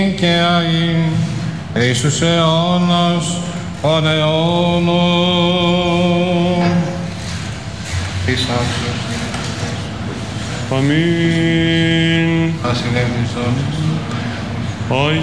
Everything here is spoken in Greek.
και αΐ, εις τους αιώνας των αιώνων. Της άξιος. Αμήν. Ασυνέβησον.